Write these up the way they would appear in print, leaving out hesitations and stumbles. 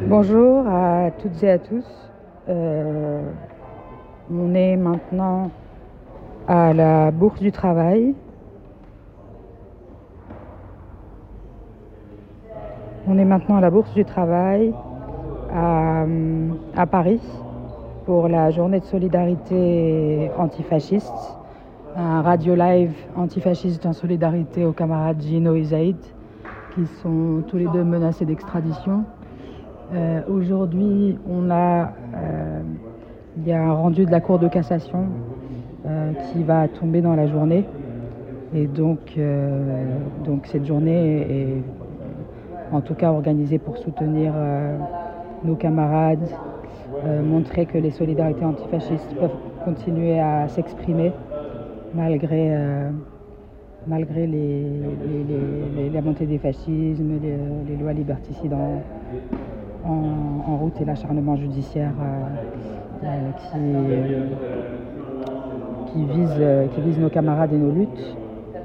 Bonjour à toutes et à tous. On est maintenant à la Bourse du Travail. À Paris pour la journée de solidarité antifasciste. Un radio live antifasciste en solidarité aux camarades Gino et Zaïd qui sont tous les deux menacés d'extradition. Aujourd'hui, il y a un rendu de la Cour de cassation qui va tomber dans la journée. Et donc cette journée est en tout cas organisée pour soutenir nos camarades, montrer que les solidarités antifascistes peuvent continuer à s'exprimer malgré la montée des fascismes, les lois liberticides en route et l'acharnement judiciaire qui vise nos camarades et nos luttes.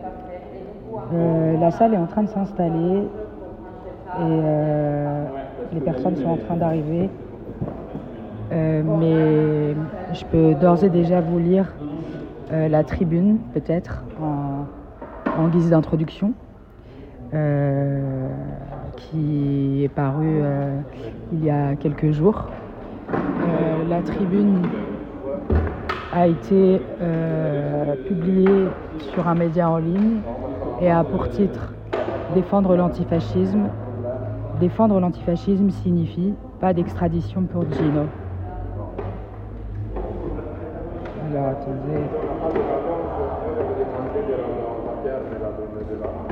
La salle est en train de s'installer et les personnes sont en train d'arriver. Mais je peux d'ores et déjà vous lire la tribune, peut-être, en guise d'introduction, qui est parue il y a quelques jours. La tribune a été publiée sur un média en ligne et a pour titre « Défendre l'antifascisme ». Défendre l'antifascisme signifie pas d'extradition pour Gino. Alors, attendez.